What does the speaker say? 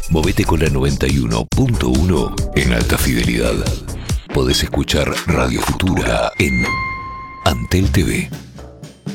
Movete con la 91.1 en alta fidelidad. Podés escuchar Radio Futura en Antel TV.